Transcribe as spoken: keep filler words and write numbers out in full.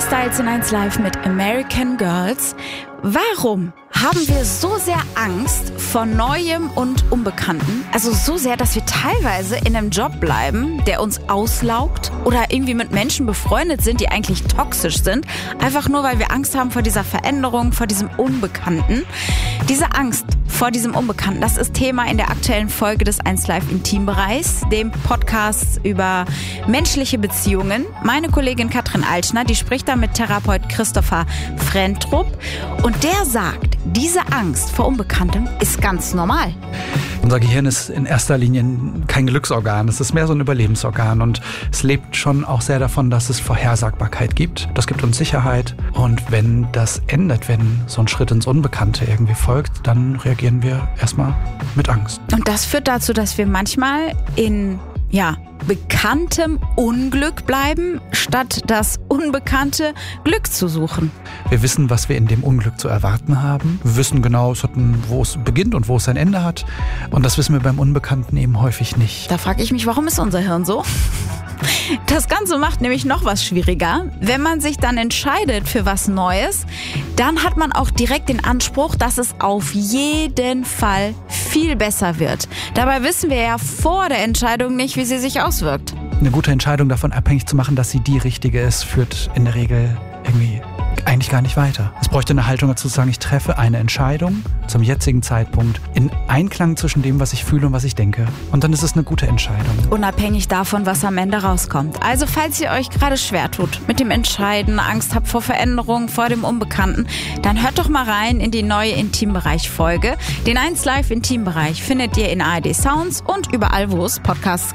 Styles in eins Live mit American Girls. Warum haben wir so sehr Angst vor Neuem und Unbekannten? Also so sehr, dass wir teilweise in einem Job bleiben, der uns auslaugt oder irgendwie mit Menschen befreundet sind, die eigentlich toxisch sind. Einfach nur, weil wir Angst haben vor dieser Veränderung, vor diesem Unbekannten. Diese Angst vor diesem Unbekannten, das ist Thema in der aktuellen Folge des eins Live Intimbereichs, dem Podcast über menschliche Beziehungen. Meine Kollegin Katrin Altschner, die spricht da mit Therapeut Christopher Frentrup und der sagt, diese Angst vor Unbekanntem ist ganz normal. Unser Gehirn ist in erster Linie kein Glücksorgan, es ist mehr so ein Überlebensorgan und es lebt schon auch sehr davon, dass es Vorhersagbarkeit gibt. Das gibt uns Sicherheit und wenn das endet, wenn so ein Schritt ins Unbekannte irgendwie folgt, dann reagieren wir erstmal mit Angst. Und das führt dazu, dass wir manchmal in, ja, bekanntem Unglück bleiben, statt das unbekannte Glück zu suchen. Wir wissen, was wir in dem Unglück zu erwarten haben. Wir wissen genau, wo es beginnt und wo es sein Ende hat. Und das wissen wir beim Unbekannten eben häufig nicht. Da frage ich mich, warum ist unser Hirn so? Das Ganze macht nämlich noch was schwieriger. Wenn man sich dann entscheidet für was Neues, dann hat man auch direkt den Anspruch, dass es auf jeden Fall viel besser wird. Dabei wissen wir ja vor der Entscheidung nicht, wie sie sich auswirkt. Eine gute Entscheidung davon abhängig zu machen, dass sie die richtige ist, führt in der Regel irgendwie eigentlich gar nicht weiter. Es bräuchte eine Haltung dazu zu sagen, ich treffe eine Entscheidung zum jetzigen Zeitpunkt in Einklang zwischen dem, was ich fühle und was ich denke. Und dann ist es eine gute Entscheidung. Unabhängig davon, was am Ende rauskommt. Also falls ihr euch gerade schwer tut mit dem Entscheiden, Angst habt vor Veränderungen, vor dem Unbekannten, dann hört doch mal rein in die neue Intimbereich-Folge. Den eins Live Intimbereich findet ihr in A R D Sounds und überall, wo es Podcasts gibt.